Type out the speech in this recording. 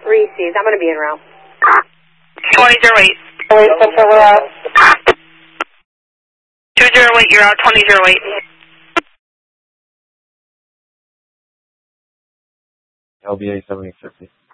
Reese's. I'm going to be en route. 2008. 208, you're out 2008. LBA 7050.